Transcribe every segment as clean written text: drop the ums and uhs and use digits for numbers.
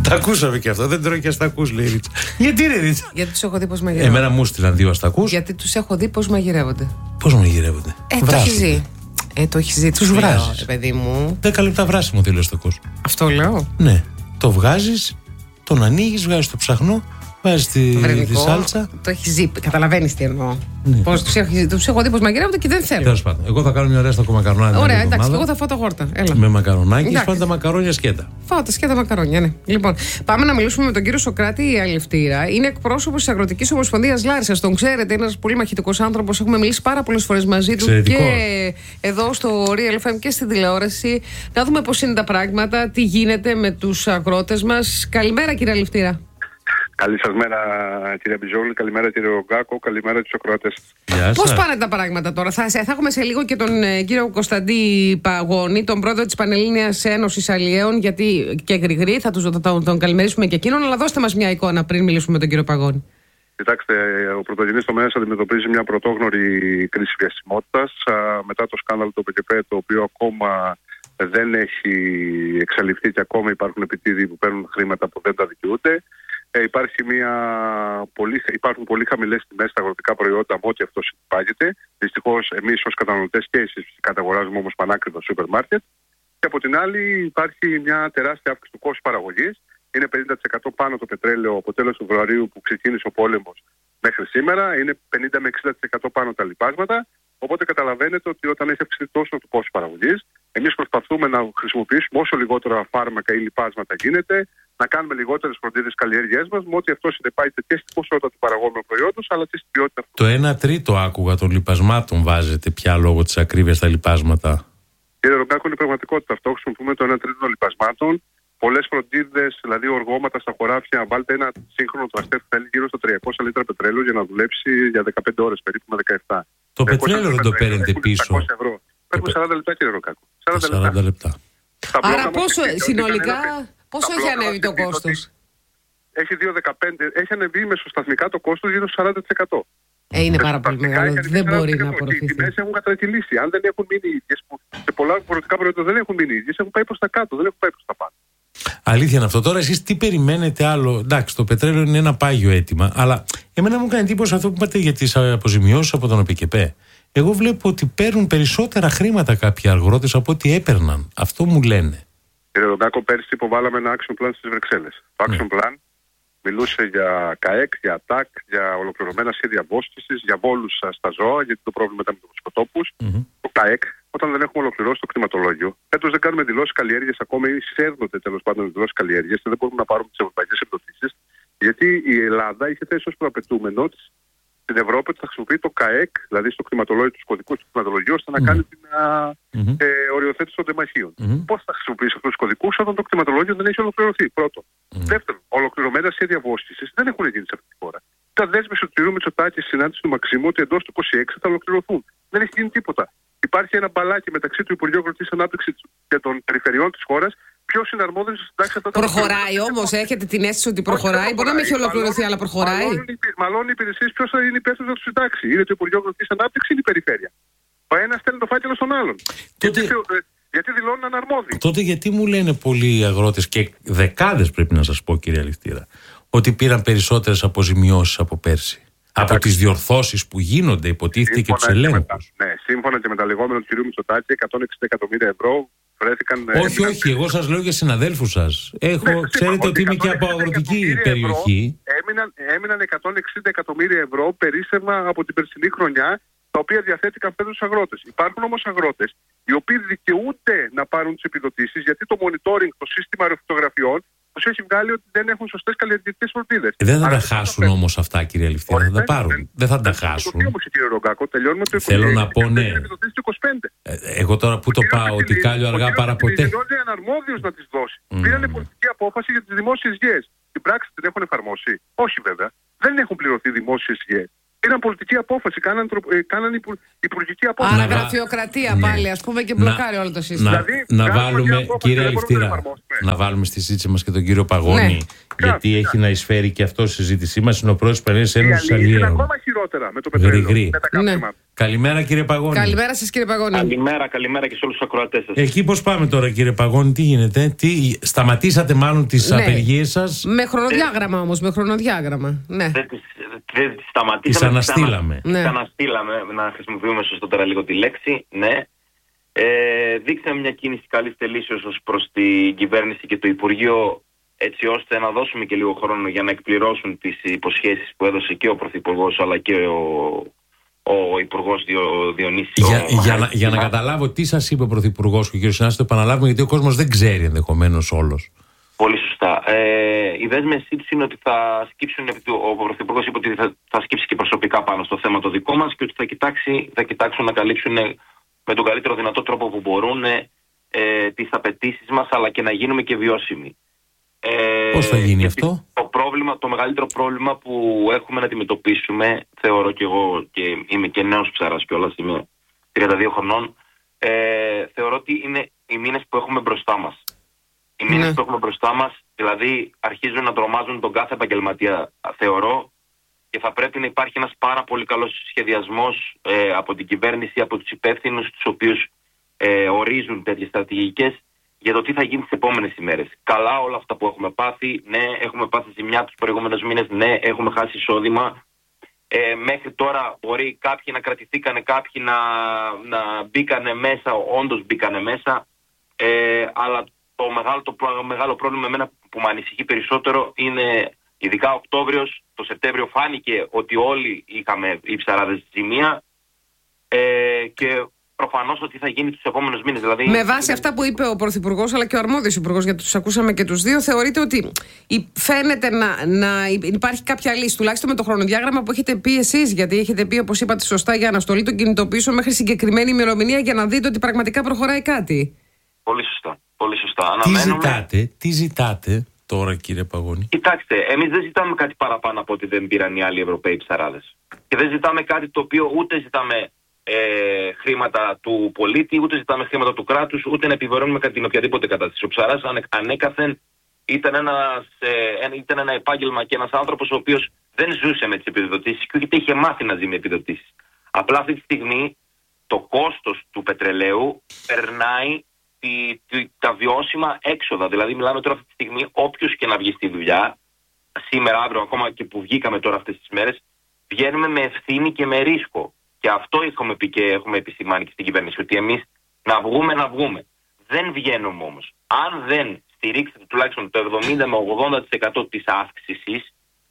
Τα ακούσαμε και αυτό. Δεν τρώει και αστακούς, λέει η Ρίτσα. Γιατί είναι Ρίτσα? Γιατί τους έχω δει πως μαγειρεύονται. Εμένα μου στείλαν 2 αστακούς. Γιατί τους έχω δει πως μαγειρεύονται. Πώς μαγειρεύονται? Το έχει ζει. Το έχει ζει. Τους βράζεις. Παιδί μου. 10 λεπτά βράσιμο θέλει ο αστακός. Αυτό λέω. Ναι. Το βγάζεις, τον ανοίγεις, βγάζεις το ψαχνό, βάζεις τη σάλτσα. Το έχει ζει. Καταλαβαίνεις τι εννοώ. Ναι. Πώς τους έχω δει πως μαγειρεύονται και δεν θέλω. Τέλος πάντων. Εγώ θα κάνω μια ωραία στακομακαρονάδι. Ωραία, εντάξει, εγώ θα φάω τα γόρτα. Έλα. Με μακαρονάκι, σπάνε τα μακαρόνια σκέτα. Φάω τα σκέτα μακαρόνια, ναι. Λοιπόν, πάμε να μιλήσουμε με τον κύριο Σωκράτη Αλευτήρα. Είναι εκπρόσωπος της Αγροτικής Ομοσπονδίας Λάρισσας. Τον ξέρετε, είναι ένας πολύ μαχητικός άνθρωπος. Έχουμε μιλήσει πάρα πολλές φορές μαζί του και εδώ στο Real FM και στην τηλεόραση. Να δούμε πώς είναι τα πράγματα, τι γίνεται με τους αγρότες μας. Καλημέρα, κύριε Αλευτήρα. Καλή σας μέρα, κύριε Μπιζόλη, καλημέρα κύριε Ρογκάκο, καλημέρα στους ακροατές. Πώς πάνε τα πράγματα τώρα? Θα έχουμε σε λίγο και τον κύριο Κωνσταντή Παγώνη, τον πρόεδρο της Πανελλήνιας Ένωσης Αλλιέων, γιατί και Γρηγρή, θα τον καλημερίσουμε και εκείνον, αλλά δώστε μας μια εικόνα πριν μιλήσουμε με τον κύριο Παγώνη. Κοιτάξτε, ο πρωτογενής τομέας αντιμετωπίζει μια πρωτόγνωρη κρίση βιωσιμότητας μετά το σκάνδαλο του ΠΚΠ, το οποίο ακόμα δεν έχει εξαλειφθεί και ακόμα υπάρχουν επιτίδοι που παίρνουν χρήματα που δεν τα δικαιούνται. Υπάρχουν πολύ χαμηλές τιμές στα αγροτικά προϊόντα με ό,τι αυτό συνεπάγεται. Δυστυχώς, εμείς ως καταναλωτές και εσείς καταγοράζουμε όμως πανάκριβα σούπερ μάρκετ. Και από την άλλη, υπάρχει μια τεράστια αύξηση του κόστους παραγωγής. Είναι 50% πάνω το πετρέλαιο από τέλος Φεβρουαρίου που ξεκίνησε ο πόλεμος μέχρι σήμερα. Είναι 50 με 60% πάνω τα λοιπάσματα. Οπότε καταλαβαίνετε ότι όταν έχει αυξηθεί τόσο το κόστος παραγωγής, εμείς προσπαθούμε να χρησιμοποιήσουμε όσο λιγότερα φάρμακα ή λοιπάσματα γίνεται, να κάνουμε λιγότερες φροντίδες καλλιέργειές μας, με ό,τι αυτό συνεπάγεται και στην ποσότητα του παραγόμενου προϊόντος, αλλά και στην ποιότητα αυτού. Το 1/3 άκουγα των λοιπασμάτων βάζετε πια λόγω της ακρίβειας στα λοιπάσματα. Κύριε Ρογκάκο, είναι πραγματικότητα αυτό. Χρησιμοποιούμε το 1/3 των λοιπασμάτων. Πολλές φροντίδες, δηλαδή οργώματα στα χωράφια. Βάλτε ένα σύγχρονο τραστέρ που θέλει γύρω στα 300 λίτρα πετρέλαιο για να δουλέψει για 15 ώρες περίπου με 17. Το πετρέλαιο δεν το παίρνετε πίσω? Παίρνουμε 40 λεπτά, κύριε Ρογκάκο. 40 λεπτά. Άρα πόσο συνολικά, πόσο έχει ανέβει το κόστος? Έχει 2,15, έχει ανέβει μεσοσταθμικά το κόστος γύρω στο 40%. Είναι πάρα πολύ μεγάλο, δεν μπορεί να απορροφηθεί. Οι τιμές έχουν κατρακυλήσει. Αν δεν έχουν μείνει ίδιες, που σε πολλά αγροτικά προϊόντα δεν έχουν μείνει ίδιες, έχουν πάει προς τα κάτω, δεν έχουν πάει προς τα πάνω. Αλήθεια είναι αυτό. Τώρα εσείς τι περιμένετε άλλο? Εντάξει, το πετρέλαιο είναι ένα πάγιο αίτημα, αλλά εμένα μου κάνει εντύπωση αυτό που είπατε για τις αποζημιώσεις από τον ΟΠΚΠ. Εγώ βλέπω ότι παίρνουν περισσότερα χρήματα κάποιοι αγρότες από ό,τι έπαιρναν. Αυτό μου λένε. Κύριε Ρογκάκο, πέρσι υποβάλαμε ένα action plan στις Βρυξέλλες. Το action plan μιλούσε για ΚΑΕΚ, για ΑΤΑΚ, για ολοκληρωμένα σχέδια απόστησης, για βόλους στα ζώα, γιατί το πρόβλημα ήταν με τους σκοτόπους. Το ΚΑΕΚ, όταν δεν έχουμε ολοκληρώσει το κτηματολόγιο, φέτος δεν κάνουμε δηλώσεις καλλιέργειας ακόμα ή σέρνονται τέλος πάντων δηλώσεις καλλιέργειας και δεν μπορούμε να πάρουμε τις ευρωπαϊκές επιδοτήσεις, γιατί η Ελλάδα είχε θέσει ως προαπαιτούμενο στην Ευρώπη ότι θα χρησιμοποιεί το ΚΑΕΚ, δηλαδή στο κτηματολόγιο, του κωδικούς του κτηματολογίου, ώστε να κάνει την οριοθέτηση των τεμαχίων. Πώς θα χρησιμοποιήσει αυτούς τους κωδικούς όταν το κτηματολόγιο δεν έχει ολοκληρωθεί? Πρώτον. Δεύτερον, ολοκληρωμένα σχέδια απόστησης δεν έχουν γίνει σε αυτή τη χώρα. Τα δέσμευση του κ. Μητσοτάκη στη συνάντηση του Μαξίμου ότι εντός του 26 θα ολοκληρωθούν. Δεν έχει γίνει τίποτα. Υπάρχει ένα μπαλάκι μεταξύ του Υπουργείου Αγροτικής Ανάπτυξης και των περιφερειών της χώρας. Ποιος είναι αρμόδιος να συντάξει αυτά τα πράγματα? Προχωράει όμως, έχετε την αίσθηση ότι προχωράει? Μπορεί να μην έχει ολοκληρωθεί, αλλά προχωράει. Μαλώνει οι υπηρεσίες, ποιος θα είναι υπεύθυνος να του συντάξει? Είναι το Υπουργείο Αγροτικής Ανάπτυξης ή η περιφέρεια? Ο ένας στέλνει το φάκελο στον άλλον. Γιατί δηλώνουν αναρμόδιοι. Τότε γιατί μου λένε πολλοί αγρότες και δεκάδες, πρέπει να σας πω, κύριε Αλευτήρα, ότι πήραν περισσότερες αποζημιώσεις από πέρσι? Από τις διορθώσεις που γίνονται, υποτίθεται, και τους ελέγχους. Ναι, σύμφωνα και με τα λεγόμενα του κ. Μητσοτάκη, 160 εκατομμύρια ευρώ βρέθηκαν. Όχι, εγώ σας λέω για συναδέλφους σας. Ξέρετε ότι είμαι και από αγροτική περιοχή. Έμειναν 160 εκατομμύρια ευρώ περίσσευμα από την περσινή χρονιά, τα οποία διαθέτηκαν φέτος στους αγρότες. Υπάρχουν όμως αγρότες οι οποίοι δικαιούνται να πάρουν τις επιδοτήσεις, γιατί το monitoring, το σύστημα αεροφωτογραφιών, τους έχει βγάλει ότι δεν έχουν σωστές καλλιεργητικές φροντίδες. Δεν θα τα χάσουν όμως αυτά, κύριε Αλευτήρα, θα τα πάρουν. Δεν θα τα χάσουν. Θέλω να πω, ναι. Εγώ τώρα που το πάω, ότι κάλιο αργά παρά ποτέ. Είναι αναρμόδιος να τις δώσει. Πήρανε πολιτική απόφαση για τις δημόσιες γεές. Στην πράξη την έχουν εφαρμόσει? Όχι βέβαια. Δεν έχουν πληρωθεί δημόσιες γεές. Πήραν πολιτική απόφαση, κάναν υπουργική απόφαση. Άρα γραφειοκρατία πάλι, ας πούμε, και μπλοκάρει όλο το σύστημα. Δηλαδή, να βάλουμε, κύριε Αληφτήρα, να βάλουμε στη συζήτηση μας και τον κύριο Παγώνη, γιατί έχει να εισφέρει και αυτό στη συζήτησή μας. Είναι ο πρόεδρος της Πανελλήνιας Ένωσης Αλλιέων. Είναι ακόμα χειρότερα με το πετρέλαιο. Με τα καύσιμα. Καλημέρα, κύριε Παγώνη. Καλημέρα σας, κύριε Παγώνη. Καλημέρα και σε όλους τους ακροατές σας. Εκεί πώς πάμε τώρα, κύριε Παγώνη, τι γίνεται, σταματήσατε μάλλον τις απεργίες σας? Με χρονοδιάγραμμα όμως, με χρονοδιάγραμμα. Ναι. Δεν τις σταματήσαμε. Τις αναστήλαμε. Αναστήλαμε, να χρησιμοποιούμε σωστότερα λίγο τη λέξη. Ναι. Δείξαμε μια κίνηση καλής τελήσεως ως προς την κυβέρνηση και το Υπουργείο, έτσι ώστε να δώσουμε και λίγο χρόνο για να εκπληρώσουν τις υποσχέσεις που έδωσε και ο Πρωθυπουργός αλλά και ο Υπουργός Διονύσης. Για να καταλάβω τι σας είπε ο Πρωθυπουργός και ο κ. Συνάσης, το επαναλάβουμε, γιατί ο κόσμος δεν ξέρει ενδεχομένως όλος. Πολύ σωστά. Η δέσμευσή τους είναι ότι θα σκύψουν, ο Πρωθυπουργός είπε ότι θα σκύψει και προσωπικά πάνω στο θέμα το δικό μας και ότι θα κοιτάξουν να καλύψουν με τον καλύτερο δυνατό τρόπο που μπορούν τις απαιτήσεις μας, αλλά και να γίνουμε και βιώσιμοι. Πώς θα γίνει αυτό? Το μεγαλύτερο πρόβλημα που έχουμε να αντιμετωπίσουμε, θεωρώ και εγώ, και είμαι και νέος ψαράς κιόλας, είμαι 32 χρονών, θεωρώ ότι είναι οι μήνες που έχουμε μπροστά μας. Οι μήνες που έχουμε μπροστά μας, δηλαδή, αρχίζουν να τρομάζουν τον κάθε επαγγελματία, θεωρώ, και θα πρέπει να υπάρχει ένας πάρα πολύ καλός σχεδιασμός από την κυβέρνηση, από τους υπεύθυνους, τους οποίους ορίζουν τέτοιες στρατηγικές, για το τι θα γίνει τις επόμενες ημέρες. Καλά όλα αυτά που έχουμε πάθει, ναι, έχουμε πάθει ζημιά τους προηγούμενους μήνες, ναι, έχουμε χάσει εισόδημα. Μέχρι τώρα μπορεί κάποιοι να κρατηθήκανε, κάποιοι να μπήκανε μέσα, όντως μπήκανε μέσα, αλλά το μεγάλο πρόβλημα εμένα που με ανησυχεί περισσότερο είναι, ειδικά Οκτώβριος, το Σεπτέμβριο φάνηκε ότι όλοι είχαμε οι ψαράδες ζημία, και προφανώς ότι θα γίνει τους επόμενους μήνες. Δηλαδή, με βάση αυτά που είπε ο Πρωθυπουργός αλλά και ο αρμόδιος Υπουργός, γιατί τους ακούσαμε και τους δύο, θεωρείτε ότι φαίνεται να υπάρχει κάποια λύση, τουλάχιστον με το χρονοδιάγραμμα που έχετε πει εσείς? Γιατί έχετε πει, όπως είπατε σωστά, για αναστολή των κινητοποιήσεων μέχρι συγκεκριμένη ημερομηνία, για να δείτε ότι πραγματικά προχωράει κάτι. Πολύ σωστά. Πολύ σωστά. Τι ζητάτε τώρα, κύριε Παγώνη? Κοιτάξτε, εμείς δεν ζητάμε κάτι παραπάνω από ότι δεν πήραν οι άλλοι Ευρωπαίοι ψαράδες. Και δεν ζητάμε κάτι το οποίο ούτε ζητάμε χρήματα του πολίτη, ούτε ζητάμε χρήματα του κράτους, ούτε να επιβαρύνουμε την οποιαδήποτε κατάσταση. Ο ψαράς ανέκαθεν ήταν ένα επάγγελμα και ένας άνθρωπος ο οποίος δεν ζούσε με τις επιδοτήσεις και ούτε είχε μάθει να ζει με επιδοτήσεις. Απλά αυτή τη στιγμή το κόστος του πετρελαίου περνάει τα βιώσιμα έξοδα. Δηλαδή μιλάμε τώρα αυτή τη στιγμή, όποιος και να βγει στη δουλειά, σήμερα, αύριο, ακόμα και που βγήκαμε τώρα αυτές τις μέρες, βγαίνουμε με ευθύνη και με ρίσκο. Και αυτό έχουμε πει και έχουμε επισημάνει και στην κυβέρνηση, ότι εμείς να βγούμε. Δεν βγαίνουμε όμως. Αν δεν στηρίξετε τουλάχιστον το 70 με 80% της αύξησης,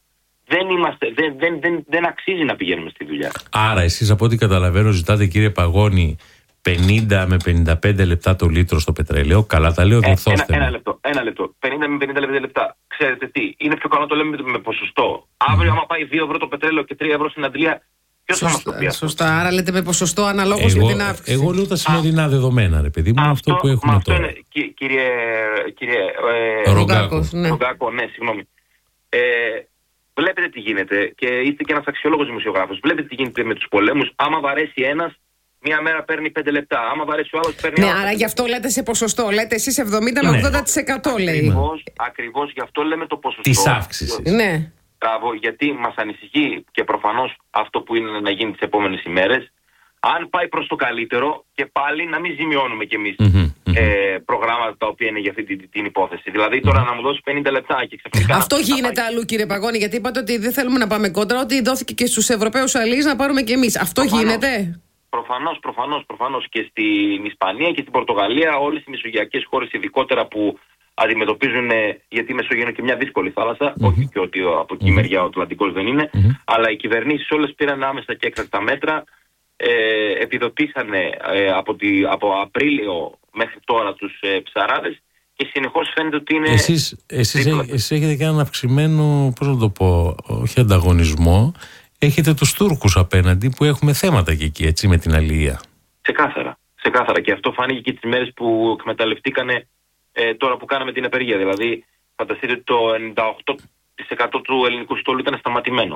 δεν αξίζει να πηγαίνουμε στη δουλειά. Άρα εσείς, από ό,τι καταλαβαίνω, ζητάτε, κύριε Παγώνη, 50 με 55 λεπτά το λίτρο στο πετρέλαιο. Καλά τα λέω, διορθώστε. Ένα λεπτό. 50 με 55 λεπτά. Ξέρετε τι, είναι πιο καλό να το λέμε με ποσοστό. Αύριο, άμα πάει 2 ευρώ το πετρέλαιο και 3 ευρώ στην Αντλία, ποιος θα μας το πει? Σωστά, άρα λέτε με ποσοστό αναλόγως για την αύξηση. Εγώ λέω τα σημερινά δεδομένα, ρε παιδί μου, αυτό που έχουμε τώρα. Είναι, κύριε Ρογκάκο. Ναι, συγγνώμη. Βλέπετε τι γίνεται, και είστε και ένας αξιόλογος δημοσιογράφος. Βλέπετε τι γίνεται με τους πολέμους. Άμα βαρέσει ένας, μία μέρα παίρνει 5 λεπτά. Άμα βαρέσει ο άλλος, παίρνει. Ναι, άρα γι' αυτό λέτε σε ποσοστό. Λέτε εσείς 70 με 80%, λέει. Ακριβώς γι' αυτό λέμε το ποσοστό της αύξησης. Ναι. Γιατί μας ανησυχεί και προφανώς αυτό που είναι να γίνει τις επόμενες ημέρες. Αν πάει προς το καλύτερο, και πάλι να μην ζημιώνουμε κι εμείς προγράμματα τα οποία είναι για αυτή την υπόθεση. Δηλαδή τώρα να μου δώσει 50 λεπτά και ξαφνικά. Αυτό γίνεται αλλού, κύριε Παγώνη, γιατί είπατε ότι δεν θέλουμε να πάμε κόντρα, ότι δόθηκε και στους Ευρωπαίους αλληλείς να πάρουμε κι εμείς. Αυτό γίνεται? Προφανώς και στην Ισπανία και στην Πορτογαλία, όλες οι μεσογειακές χώρες ειδικότερα που αντιμετωπίζουν, γιατί η Μεσόγειο είναι και μια δύσκολη θάλασσα, όχι και ότι από εκεί μεριά ο Ατλαντικός δεν είναι, αλλά οι κυβερνήσεις όλες πήραν άμεσα και έκτακτα μέτρα, επιδοτήσανε από Απρίλιο μέχρι τώρα τους ψαράδες, και συνεχώς φαίνεται ότι είναι... Εσείς έχετε και έναν αυξημένο, πώς να το πω, όχι ανταγωνισμό, έχετε τους Τούρκους απέναντι που έχουμε θέματα και εκεί, έτσι, με την αλληλεία. Ξεκάθαρα. Και αυτό φάνηκε και τις μέρες που εκμεταλλευτήκανε τώρα που κάναμε την απεργία. Δηλαδή, φανταστείτε ότι το 98% του ελληνικού στόλου ήταν σταματημένο.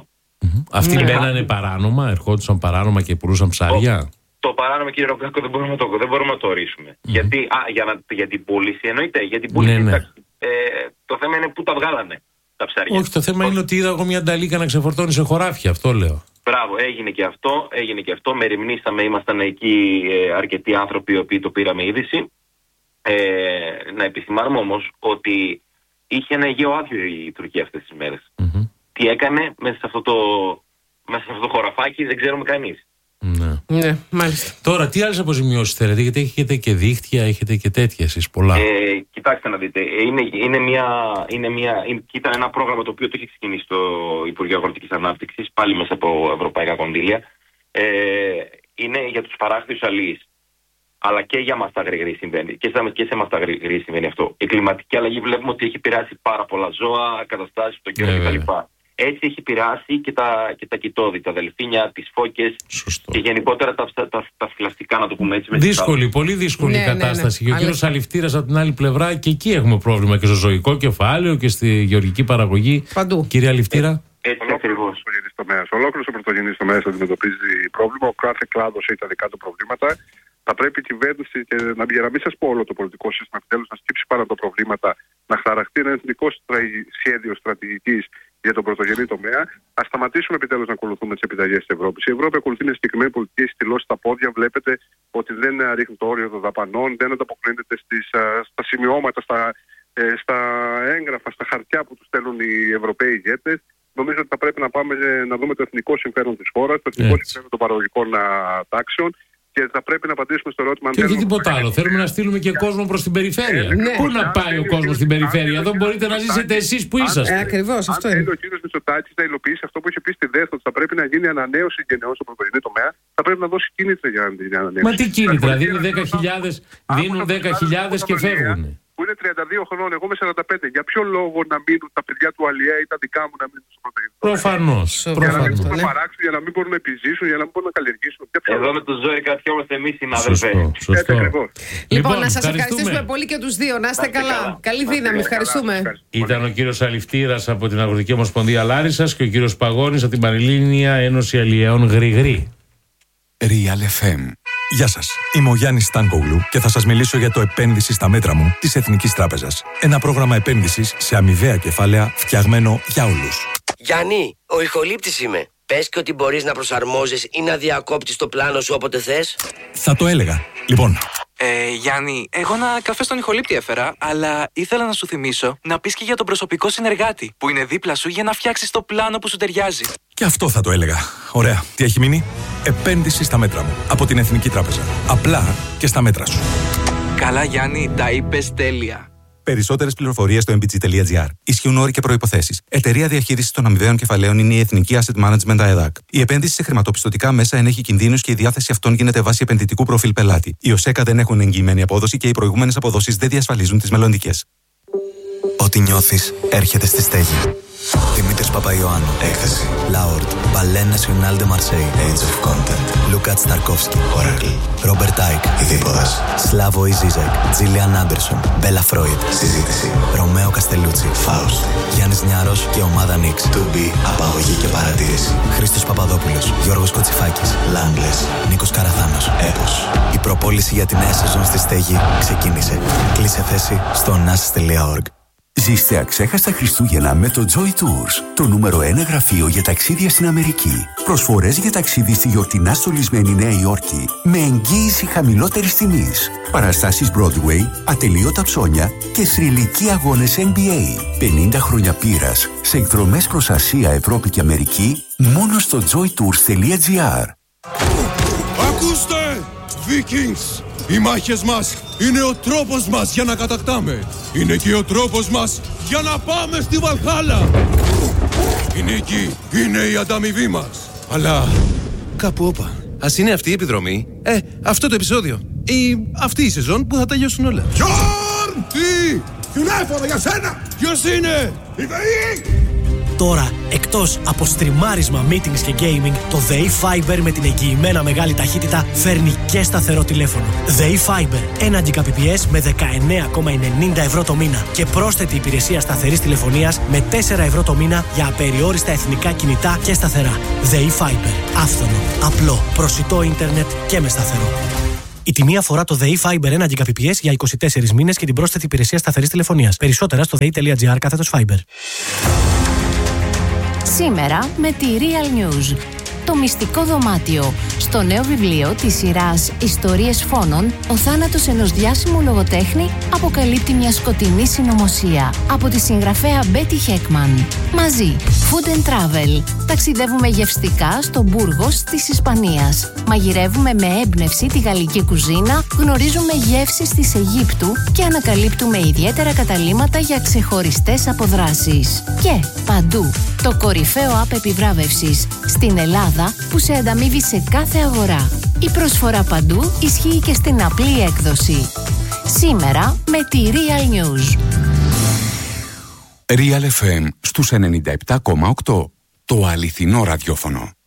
Αυτοί μπαίνανε παράνομα, ερχόντουσαν παράνομα και πουλούσαν ψάρια. Το παράνομο, κύριε Ρογκάκο, δεν μπορούμε να το ορίσουμε. Γιατί, για την πώληση εννοείται. Για την πώληση, το θέμα είναι πού τα βγάλανε τα ψάρια. Όχι, το θέμα είναι ότι είδα εγώ μια νταλίκα να ξεφορτώνει σε χωράφια, αυτό λέω. Μπράβο, έγινε και αυτό. Μεριμνήσαμε, ήμασταν εκεί αρκετοί άνθρωποι οι οποίοι το πήραμε είδηση. Να επισημάνουμε όμως ότι είχε ένα Αιγαίο άδειο η Τουρκία αυτές τις μέρες. Τι έκανε μέσα σε αυτό το χωραφάκι δεν ξέρουμε κανείς. Ναι, μάλιστα. Τώρα, τι άλλες αποζημιώσεις θέλετε, γιατί έχετε και δίχτυα, έχετε και τέτοια εσείς πολλά. Κοιτάξτε να δείτε, ήταν ένα πρόγραμμα το οποίο το έχει ξεκινήσει το Υπουργείο Αγροτικής Ανάπτυξης, πάλι μέσα από ευρωπαϊκά κονδύλια. Είναι για τους παράκτιους αλίεις. Αλλά και για μας τα γρηγρή συμβαίνει. Και σε μας τα γρηγρή συμβαίνει αυτό. Η κλιματική αλλαγή βλέπουμε ότι έχει επηρεάσει πάρα πολλά ζώα, καταστάσεις, τον καιρό κτλ. Έτσι έχει επηρεάσει και τα κοιτόδη, τα δελφίνια, τις φώκες και γενικότερα τα φυλαστικά, να το πούμε έτσι. Δύσκολη, πολύ δύσκολη κατάσταση. Και ο κύριος Αληφτήρας από την άλλη πλευρά, και εκεί έχουμε πρόβλημα και στο ζωικό κεφάλαιο και στη γεωργική παραγωγή. Παντού. Κύριε Αληφτήρα. Ολόκληρος ο πρωτογενής τομέας αντιμετωπίζει πρόβλημα. Ο κάθε κλάδος έχει τα δικά του προβλήματα. Θα πρέπει η κυβέρνηση, για να μην σας πω όλο το πολιτικό σύστημα, επιτέλους να σκύψει πάνω από τα προβλήματα, να χαραχτεί ένα εθνικό σχέδιο στρατηγικής για τον πρωτογενή τομέα. Ας σταματήσουμε επιτέλους να ακολουθούμε τις επιταγές της Ευρώπης. Η Ευρώπη ακολουθεί μια συγκεκριμένη πολιτική, έχει στυλώσει τα πόδια. Βλέπετε ότι δεν ρίχνει το όριο των δαπανών, δεν ανταποκρίνεται στα σημειώματα, στα έγγραφα, στα χαρτιά που τους στέλνουν οι Ευρωπαίοι ηγέτες. Νομίζω ότι θα πρέπει να πάμε να δούμε το εθνικό συμφέρον της χώρας, το εθνικό συμφέρον των παραγωγικών τάξεων. Και θα πρέπει να απαντήσουμε στο ερώτημα. Και όχι τίποτα άλλο. Θέλουμε να στείλουμε και κόσμο προς την περιφέρεια. Πού να πάει ο κόσμος στην περιφέρεια? Εδώ μπορείτε να ζήσετε εσείς που είσαστε. Ακριβώς, αυτό είναι. Αν θέλει ο κύριος Μητσοτάκης να υλοποιήσει αυτό που είχε πει στη ΔΕΘ, ότι θα πρέπει να γίνει ανανέωση γενναιών στο πρωτογενή τομέα, θα πρέπει να δώσει κίνητρα για να την ανανέωση. Μα τι κίνητρα? Δίνουν 10.000 και φεύγουν. Που είναι 32 χρόνων, εγώ είμαι 45. Για ποιο λόγο να μείνουν τα παιδιά του Αλιέα ή τα δικά μου να μείνουν στο πρωτογενή? Προφανώς. Για να μην μπορούν να παράξουν, για να μην μπορούν να επιζήσουν, για να μην μπορούν να καλλιεργήσουν. Εδώ με το ζόρι κρατιόμαστε εμείς οι αδελφές. Λοιπόν, να σας ευχαριστήσουμε πολύ και τους δύο. Να είστε καλά. Καλή δύναμη. Ευχαριστούμε. Ήταν ο κύριος Αληφτήρας από την Αγροτική Ομοσπονδία Λάρισσας και ο κύριος Παγώνης από την Πανελλήνια Ένωση Αλλιέων Γρηγρή. Real FM. Γεια σας, είμαι ο Γιάννης Στάνκογλου και θα σας μιλήσω για το επένδυση στα μέτρα μου της Εθνικής Τράπεζας. Ένα πρόγραμμα επένδυσης σε αμοιβαία κεφάλαια φτιαγμένο για όλους. Γιάννη, ο ηχολήπτης είμαι. Πες και ότι μπορείς να προσαρμόζεις ή να διακόπτεις το πλάνο σου όποτε θες. Θα το έλεγα. Λοιπόν. Γιάννη, εγώ ένα καφέ στον ηχολήπτη έφερα, αλλά ήθελα να σου θυμίσω να πεις και για τον προσωπικό συνεργάτη που είναι δίπλα σου για να φτιάξεις το πλάνο που σου ταιριάζει. Και αυτό θα το έλεγα. Ωραία. Τι έχει μείνει? Επένδυση στα μέτρα μου. Από την Εθνική Τράπεζα. Απλά και στα μέτρα σου. Καλά, Γιάννη, τα είπες τέλεια. Περισσότερες πληροφορίες στο mbg.gr. Ισχύουν όροι και προϋποθέσεις. Εταιρεία διαχείρισης των αμοιβαίων κεφαλαίων είναι η Εθνική Asset Management ΑΕΔΑΚ. Η επένδυση σε χρηματοπιστωτικά μέσα ενέχει κινδύνους και η διάθεση αυτών γίνεται βάσει επενδυτικού προφίλ πελάτη. Οι ΟΣΕΚΑ δεν έχουν εγγυημένη απόδοση και οι προηγούμενες αποδόσεις δεν διασφαλίζουν τις μελλοντικές. Ό,τι νιώθεις έρχεται στη στέγη. Δημήτρης Παπαϊωάννου. Έκθεση. Λάουρντ. Ballet National de Marseille. Age of Content. Λούκα Σταρκόφσκι. Oracle. Ρόμπερτ Άικ. Ειδίποδας. Σλάβο Ιζίζεκ. Τζίλιαν Άντερσον. Μπέλα Φρόιντ. Συζήτηση. Ρωμαίο Καστελούτσι. Φάουστ. Γιάννης Νιάρος και ομάδα Νίξ. To be. Απαγωγή και παρατήρηση. Χρήστος Παπαδόπουλος. Γιώργος Κοτσιφάκης. Λάγκλες. Νίκος Καραθάνος. Έπος. Η προπόληση για τη νέα σεζόν στη στέγη ξεκίνησε. Κλείσε θέση στο nas.org. Ζήστε αξέχαστα Χριστούγεννα με το Joy Tours, το νούμερο 1 γραφείο για ταξίδια στην Αμερική. Προσφορές για ταξίδι στη γιορτινά στολισμένη Νέα Υόρκη με εγγύηση χαμηλότερης τιμής. Παραστάσεις Broadway, ατελείωτα ψώνια και θρυλικοί αγώνες NBA. 50 χρόνια πείρας σε εκδρομές προς Ασία, Ευρώπη και Αμερική μόνο στο joytours.gr. Ακούστε, Vikings! Οι μάχες μας είναι ο τρόπος μας για να κατακτάμε. Είναι και ο τρόπος μας για να πάμε στη Βαλχάλα. Η νίκη είναι η ανταμοιβή μας. Αλλά κάπου όπα. Ας είναι αυτή η επιδρομή, αυτό το επεισόδιο ή αυτή η σεζόν που θα τελειώσουν όλα. Γιόρν! Τι! Τηλέφωνο για σένα! Ποιος είναι? Η ΔΕΗ! Τώρα, εκτός από στριμάρισμα, meetings και gaming, το ΔΕΗ Fiber με την εγγυημένα μεγάλη ταχύτητα φέρνει και σταθερό τηλέφωνο. ΔΕΗ Fiber, 1 Gbps με 19,90 ευρώ το μήνα και πρόσθετη υπηρεσία σταθερής τηλεφωνίας με 4 ευρώ το μήνα για απεριόριστα εθνικά κινητά και σταθερά. ΔΕΗ Fiber. Άφθονο, απλό, προσιτό ίντερνετ και με σταθερό. Η τιμή αφορά το ΔΕΗ Fiber 1 Gbps για 24 μήνες και την πρόσθετη υπηρεσία σταθερής τηλεφωνίας. Περισσότερα στο dei.gr/Fiber. Σήμερα με τη Real News. Το μυστικό δωμάτιο. Στο νέο βιβλίο της σειράς «Ιστορίες φόνων», ο θάνατος ενός διάσημου λογοτέχνη αποκαλύπτει μια σκοτεινή συνωμοσία. Από τη συγγραφέα Μπέτι Χέκμαν. Μαζί, Food and Travel. Ταξιδεύουμε γευστικά στο Μπούργος της Ισπανίας. Μαγειρεύουμε με έμπνευση τη γαλλική κουζίνα, γνωρίζουμε γεύσεις της Αιγύπτου και ανακαλύπτουμε ιδιαίτερα καταλύματα για ξεχωριστές αποδράσεις. Και παντού, το κορυφαίο app επιβράβευσης στην Ελλάδα που σε ανταμείβει σε κάθε αγορά. Η προσφορά παντού ισχύει και στην απλή έκδοση. Σήμερα με τη Real News. Real FM στους 97,8. Το αληθινό ραδιόφωνο.